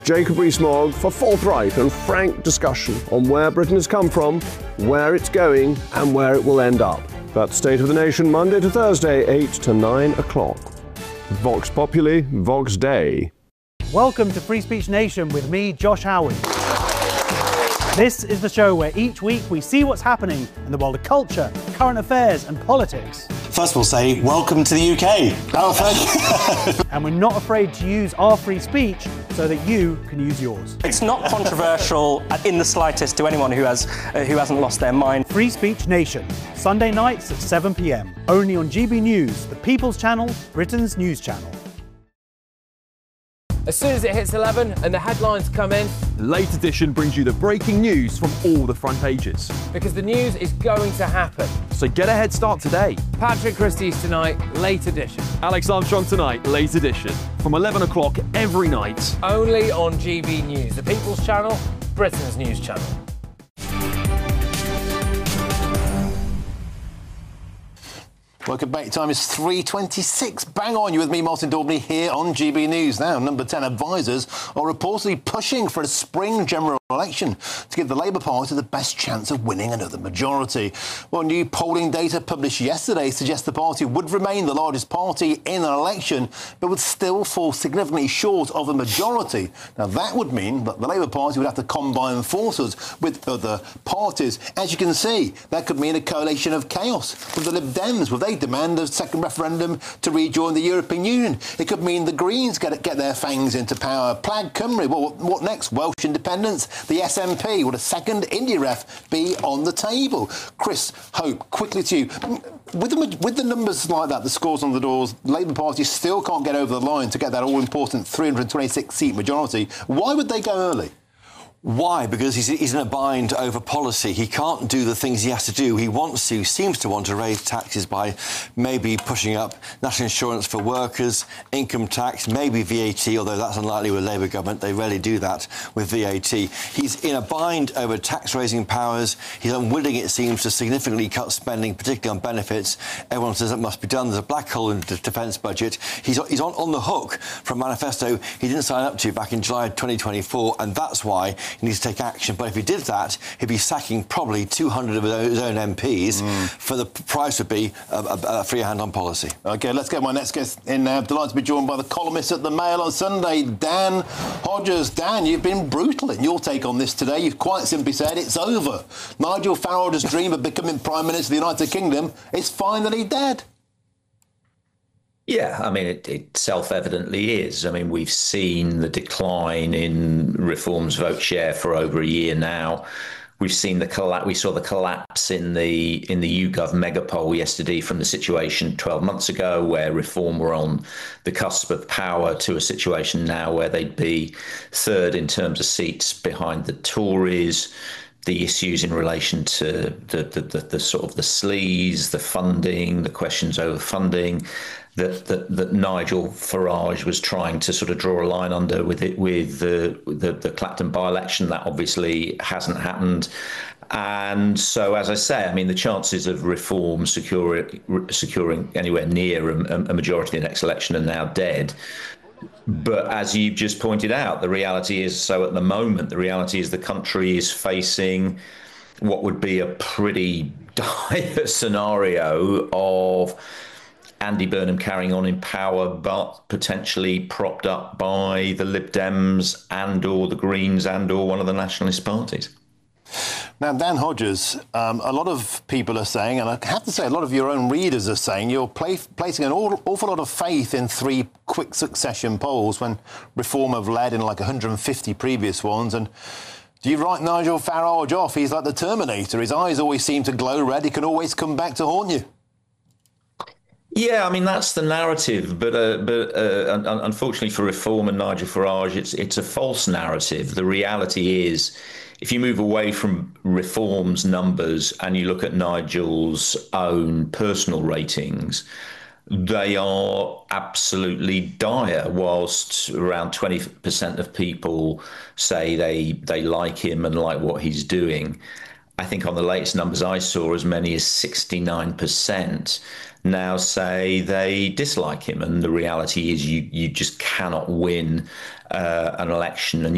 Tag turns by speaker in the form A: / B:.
A: Jacob Rees-Mogg for forthright and frank discussion on where Britain has come from, where it's going, and where it will end up. That's State of the Nation, Monday to Thursday, 8 to 9 o'clock. Vox Populi, Vox Dei.
B: Welcome to Free Speech Nation with me, Josh Howard. This is the show where each week we see what's happening in the world of culture, current affairs and politics.
C: First we'll say, welcome to the UK. Oh, thank you.
B: And we're not afraid to use our free speech so that you can use yours.
D: It's not controversial in the slightest to anyone who hasn't lost their mind.
B: Free Speech Nation, Sunday nights at 7 p.m. Only on GB News, the People's Channel, Britain's news channel.
E: As soon as it hits 11 and the headlines come in,
F: the Late Edition brings you the breaking news from all the front pages.
E: Because the news is going to happen.
F: So get a head start today.
E: Patrick Christie's tonight, Late Edition.
F: Alex Armstrong tonight, Late Edition. From 11 o'clock every night.
E: Only on GB News, the People's Channel, Britain's news channel.
C: Welcome back. Time is 3:26. Bang on. You with me, Martin Daubney, here on GB News. Now, number 10 advisers are reportedly pushing for a spring general election to give the Labour Party the best chance of winning another majority. Well, new polling data published yesterday suggests the party would remain the largest party in an election, but would still fall significantly short of a majority. Now, that would mean that the Labour Party would have to combine forces with other parties. As you can see, that could mean a coalition of chaos with the Lib Dems, with they demand a second referendum to rejoin the European Union. It could mean the Greens get their fangs into power. Plaid Cymru, well, what next? Welsh independence, the SNP, would a second India ref be on the table? Chris Hope, quickly to you. With the numbers like that, the scores on the doors, the Labour Party still can't get over the line to get that all-important 326-seat majority. Why would they go early?
G: Why? Because he's in a bind over policy. He can't do the things he has to do. He seems to want to raise taxes by maybe pushing up national insurance for workers, income tax, maybe VAT, although that's unlikely with Labour government. They rarely do that with VAT. He's in a bind over tax-raising powers. He's unwilling, it seems, to significantly cut spending, particularly on benefits. Everyone says it must be done. There's a black hole in the defence budget. He's on the hook for a manifesto he didn't sign up to back in July 2024, and that's why he needs to take action. But if he did that, he'd be sacking probably 200 of his own MPs, for the price would be a free hand on policy. OK, let's get my next guest in now. Delighted to be joined by the columnist at The Mail on Sunday, Dan Hodges. Dan, you've been brutal in your take on this today. You've quite simply said it's over. Nigel Farage's dream of becoming Prime Minister of the United Kingdom is finally dead.
H: Yeah, I mean, it self-evidently is. I mean, we've seen the decline in Reform's vote share for over a year now. We've seen we saw the collapse in the YouGov mega poll yesterday from the situation 12 months ago, where Reform were on the cusp of power, to a situation now where they'd be third in terms of seats behind the Tories. The issues in relation to the sort of the sleaze, the funding, the questions over funding that Nigel Farage was trying to sort of draw a line under with the Clapton by-election. That obviously hasn't happened. And so, as I say, I mean, the chances of Reform securing anywhere near a majority in the next election are now dead. But as you've just pointed out, the reality is, so at the moment, the reality is the country is facing what would be a pretty dire scenario of Andy Burnham carrying on in power, but potentially propped up by the Lib Dems and or the Greens and or one of the nationalist parties.
C: Now, Dan Hodges, a lot of people are saying, and I have to say a lot of your own readers are saying, you're placing an awful lot of faith in three quick succession polls when Reform have led in like 150 previous ones. And do you write Nigel Farage off? He's like the Terminator. His eyes always seem to glow red. He can always come back to haunt you.
H: Yeah, I mean, that's the narrative. But unfortunately for Reform and Nigel Farage, it's a false narrative. The reality is, if you move away from Reform's numbers and you look at Nigel's own personal ratings, they are absolutely dire. Whilst around 20% of people say they like him and like what he's doing, I think on the latest numbers I saw, as many as 69% now say they dislike him. And the reality is you just cannot win an election, and